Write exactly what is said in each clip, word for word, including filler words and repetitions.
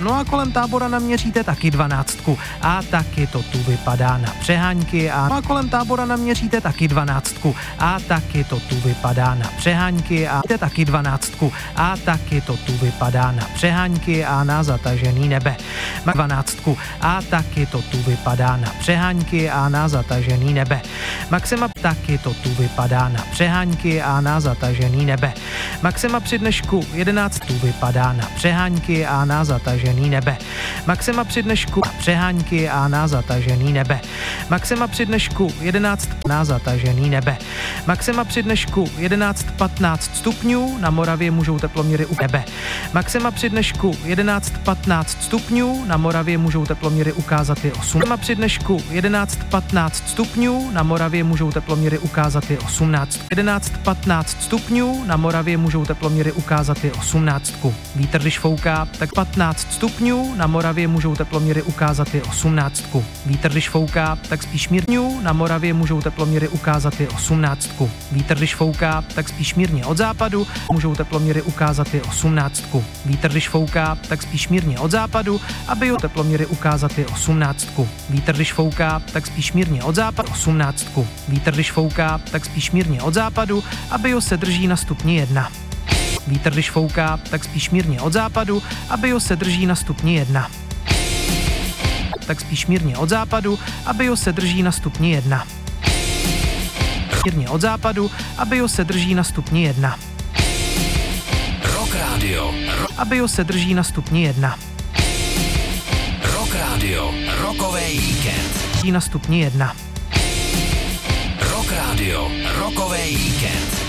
No a kolem Tábora naměříte taky dvanáctku a taky to tu vypadá na přeháňky a, no a kolem Tábora naměříte taky dvanáctku a taky to tu vypadá na přeháňky a taky dvanáctku a taky to tu vypadá na přeháňky a na zatažený nebe. dvanáctku a taky to tu vypadá na přeháňky a na zatažený nebe. Maxima taky to tu vypadá na přeháňky a na zatažený nebe. Maxima při dnešku jedenáct tu vypadá na přeháňky a na zatažený nebe. Maxima při dnešku přeháňky a na zatažený nebe. Maxima při dnešku jedenáct na zatažený nebe. Maxima při dnešku jedenáct patnáct stupňů, na Moravě můžou teploměry u nebe. Maxima při dnešku jedenáct patnáct stupňů, na Moravě můžou teploměry ukázat i osm. Maxima při dnešku jedenáct patnáct stupňů, na Moravě můžou teploměry ukázat i osmnáct. jedenáct patnáct stupňů, na Moravě můžou teploměry ukázat i osmnáctku. Vítr když fouká, tak patnáct stupňů, na Moravě můžou teploměry ukázat i osmnáctku. Vítr když fouká, tak spíš mírňů, na Moravě můžou teploměry ukázat i osmnáctku. Vítr když fouká, tak spíš mírně od západu, můžou teploměry ukázat i osmnáctku. Vítr když fouká, tak spíš mírně od západu, aby jo teploměry ukázat i osmnáctku. Vítr když fouká, tak spíš mírně od západu osmnáctku. Vítr když fouká, tak spíš mírně od západu, aby jo se drží na stupni jedna. Vítr když fouká, tak spíš mírně od západu, aby jo se drží na stupni jedna. Tak spíš mírně od západu, aby jo se drží na stupni jedna. Mírně od západu, aby jo se drží na stupni jedna. Rock Radio. Aby jo se drží na stupni jedna. Rock Radio. Rockový víkend. Na stupni jedna. Rock Radio. Rockový víkend.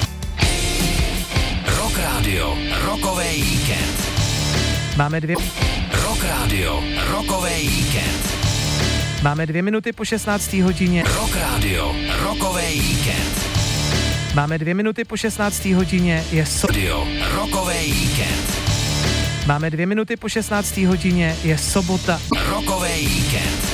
Rock Radio. Rockový víkend. Máme dvě. Rock Radio. Rockový víkend. Máme dvě minuty po šestnácté hodině. Rock Radio. Rockový víkend. Máme dvě minuty po šestnácté hodině. Je so... Radio. Rockový víkend. Máme dvě minuty po šestnácté hodině. Je sobota. Rockový víkend.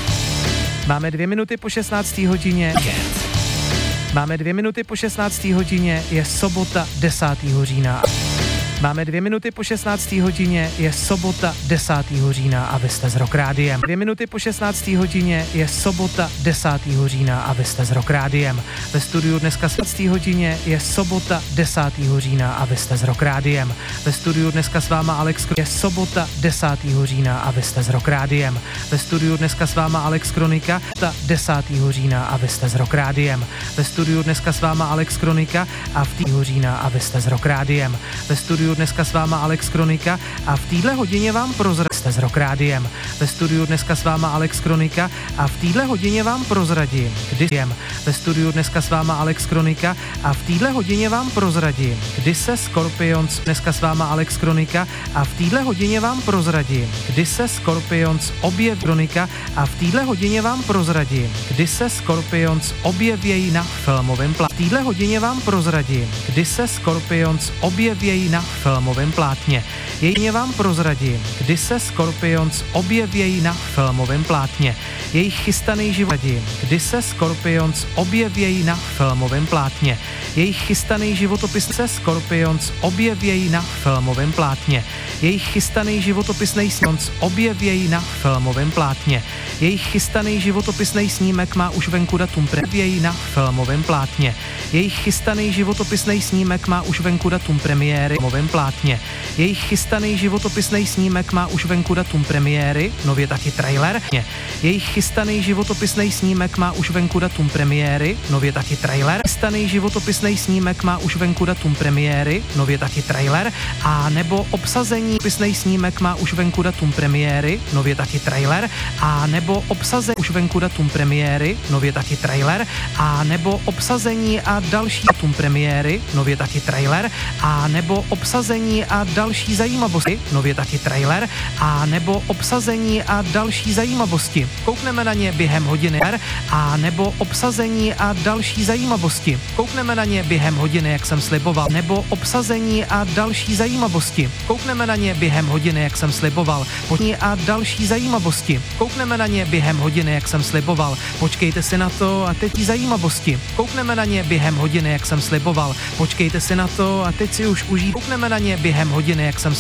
Máme dvě minuty po šestnácté hodině. Víkend. Máme dvě minuty po šestnácté hodině. Je sobota desátého října. Máme dvě minuty po šestnácté hodině, je sobota desátého října a vy jste s Rock Rádiem. Dvě minuty po šestnácté hodině je sobota desátého října a vy jste s Rock Rádiem. Ve studiu dneska šestnácté hodině je sobota desátého října a vy jste s Rock Rádiem. Ve studiu dneska s váma Alex Kronika. Je sobota desátého října a vy jste s Rock Rádiem. Ve studiu dneska s váma Alex Kronika. desátého října a vy jste s Rock Rádiem. Ve studiu dneska s váma Alex Kronika a v týho října a vy jste s Rock Rádiem. Ve studiu dneska s váma Alex Kronika a v téhle hodině vám prozradím. Jste s Rock Rádiem. Ve studiu dneska s váma Alex Kronika a v téhle hodině vám prozradím, kdy jem. Ve studiu dneska s váma Alex Kronika a v téhle hodině vám prozradím, kdy se Scorpions. Dneska s váma Alex Kronika a v téhle hodině vám prozradím, kdy se Scorpions objeví. Kronika a v téhle hodině vám prozradím, kdy se Scorpions objevějí na filmovém plátně. V téhle hodině vám prozradím, kdy se Scorpions objevějí na filmovém plátně. Jedině vám prozradím, kdy se Scorpions objevějí na filmovém plátně. Jejich chystaný život, kdy se Scorpions objevějí na filmovém plátně. Jejich chystaný životopis se Scorpions objevějí na filmovém plátně. Jejich chystaný životopisný snímek objevějí na filmovém plátně. Jejich chystaný životopisný snímek má už venku datum premiéry na filmovém plátně. Jejich chystaný životopisný snímek má už venku datum premiéry na filmovém plátně. Jejich chystaný životopisný snímek má už venku datum premiéry, nově taky trailer. Jejich chystaný životopisný snímek má už venku datum premiéry, nově taky trailer. Chystaný životopisný snímek má už venku datum premiéry, nově taky trailer. A nebo obsazení pisný snímek má už venku datum premiéry, nově taky trailer. A nebo obsazení už venku datum premiéry, nově taky trailer. A nebo obsazení a další datum premiéry, nově taky trailer. A nebo obsazení a další zajímavosti, nově taky trailer. A nebo obsazení a další zajímavosti. Koukneme na ně během hodiny. A nebo obsazení a další zajímavosti. Koukneme na ně během hodiny, jak jsem sliboval. Nebo obsazení a další zajímavosti. Koukneme na ně během hodiny, jak jsem sliboval. Počkejte a další zajímavosti. Koukneme na ně během hodiny, jak jsem sliboval. Počkejte si na to a teď zajímavosti. Koukneme na ně během hodiny, jak jsem sliboval. Počkejte si na to a teď si už užij. Koukneme na ně během hodiny, jak jsem